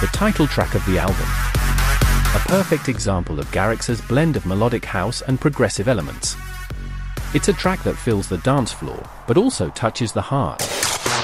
the title track of the album. A perfect example of Garrix's blend of melodic house and progressive elements. It's a track that fills the dance floor, but also touches the heart.